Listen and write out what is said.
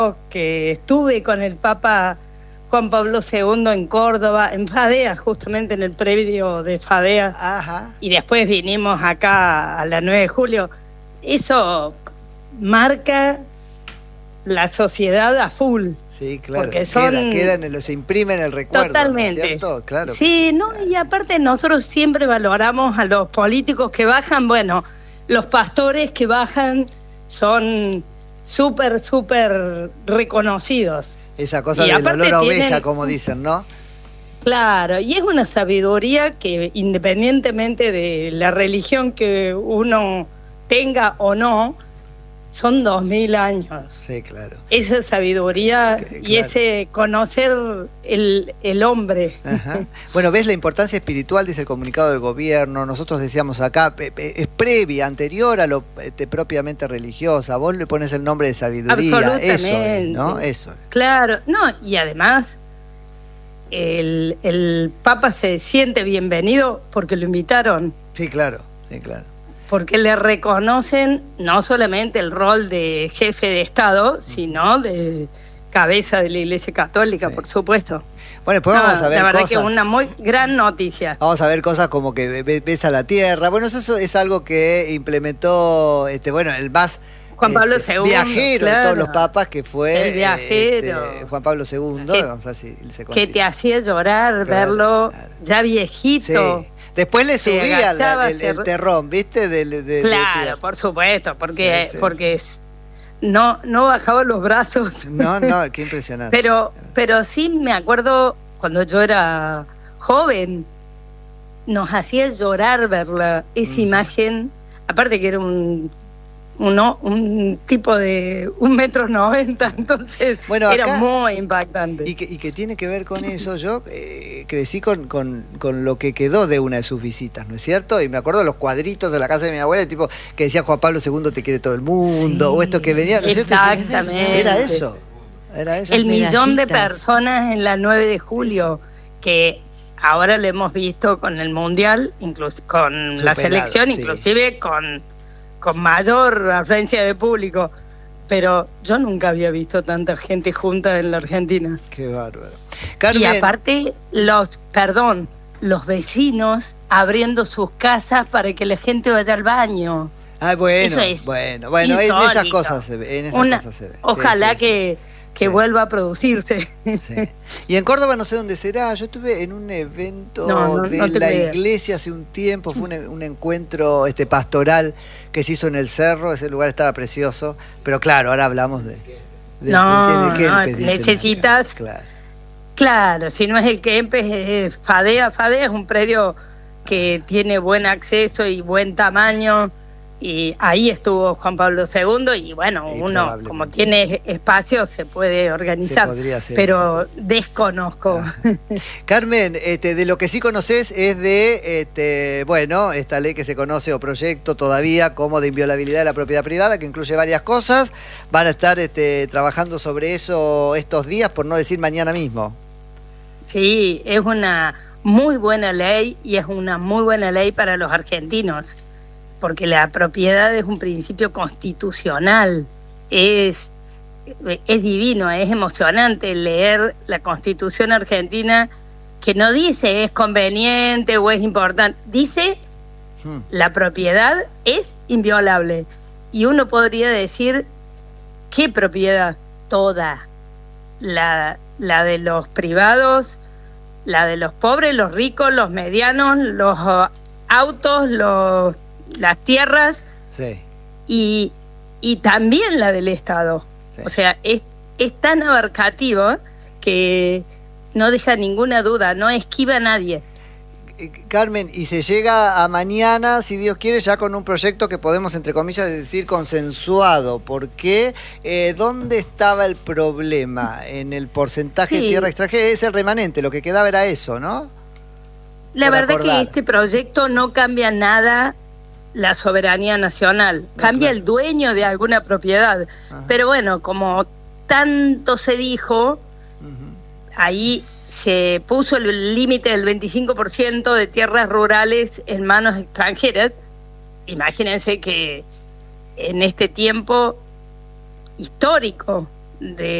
que estuve con el Papa Juan Pablo II en Córdoba, en Fadea, justamente en el predio de Fadea. Ajá. Y después vinimos acá a la 9 de julio. Eso marca la sociedad a full. Sí, claro. Porque son... se imprime en el recuerdo. Totalmente. ¿No es cierto? Claro. Sí, no, y aparte nosotros siempre valoramos a los políticos que bajan. Bueno, los pastores que bajan son súper reconocidos. Esa cosa Y del olor a oveja, tienen... como dicen, ¿no? Claro, y es una sabiduría que independientemente de la religión que uno tenga o no, son 2000 años. Sí, claro. Esa sabiduría Claro. y ese conocer el hombre. Ajá. Bueno, ves la importancia espiritual, dice el comunicado del gobierno. Nosotros decíamos acá, es previa, anterior a lo propiamente religiosa. Vos le pones el nombre de sabiduría. Absolutamente. Eso es, ¿no? Eso es. Claro, no, y además el Papa se siente bienvenido porque lo invitaron. Sí, claro, sí, claro. Porque le reconocen no solamente el rol de jefe de Estado, sino de cabeza de la Iglesia Católica, sí, por supuesto. Bueno, después vamos a ver la verdad cosas. que es una muy gran noticia. Vamos a ver cosas como que ves a la tierra. Bueno, eso es algo que implementó, el más Juan Pablo II, viajero, claro, de todos los papas, que fue el viajero, Juan Pablo II, vamos a ver si se que te hacía llorar, claro, verlo ya viejito. Sí. Después le subía el terrón, ¿viste? Claro, por supuesto, porque no bajaba los brazos. No, qué impresionante. Pero sí me acuerdo cuando yo era joven, nos hacía llorar verla, esa imagen, aparte que era un tipo de 1,90 m, entonces era muy impactante. Y que tiene que ver con eso. Yo crecí con lo que quedó de una de sus visitas, ¿no es cierto? Y me acuerdo de los cuadritos de la casa de mi abuela, tipo que decía Juan Pablo II te quiere todo el mundo, sí, o esto que venía, ¿no es cierto? Exactamente. Era eso. El millón de personas en la 9 de julio, que ahora lo hemos visto con el Mundial, incluso con la selección, sí, inclusive con mayor afluencia de público, pero yo nunca había visto tanta gente junta en la Argentina. Qué bárbaro. Carmen. Y aparte, los vecinos abriendo sus casas para que la gente vaya al baño. Ah, bueno, en esas cosas se ve. Ojalá que vuelva a producirse. Sí. Y en Córdoba no sé dónde será. Yo estuve en un evento de la iglesia hace un tiempo. Fue un encuentro pastoral que se hizo en el cerro. Ese lugar estaba precioso. Pero claro, ahora hablamos de Kempes, necesitas. Claro, si no es el Kempes, es Fadea. Fadea es un predio que tiene buen acceso y buen tamaño. Y ahí estuvo Juan Pablo II y bueno, uno como tiene espacio se puede organizar, pero desconozco. Carmen, de lo que sí conoces es de, esta ley que se conoce o proyecto todavía como de inviolabilidad de la propiedad privada, que incluye varias cosas. Van a estar trabajando sobre eso estos días, por no decir mañana mismo. Sí, es una muy buena ley y es una muy buena ley para los argentinos, porque la propiedad es un principio constitucional, es divino, es emocionante leer la Constitución argentina, que no dice es conveniente o es importante, dice la propiedad es inviolable. Y uno podría decir, ¿qué propiedad? Toda. La de los privados, la de los pobres, los ricos, los medianos, los autos, las tierras, sí, y también la del Estado. Sí. O sea, es tan abarcativo que no deja ninguna duda, no esquiva a nadie. Carmen, y se llega a mañana, si Dios quiere, ya con un proyecto que podemos, entre comillas, decir consensuado. ¿Por qué? ¿Dónde estaba el problema? En el porcentaje de tierra extranjera, es el remanente, lo que quedaba era eso, ¿no? La verdad que este proyecto no cambia nada la soberanía nacional, cambia el dueño de alguna propiedad. Ajá. Pero bueno, como tanto se dijo, ahí se puso el límite del 25% de tierras rurales en manos extranjeras. Imagínense que en este tiempo histórico de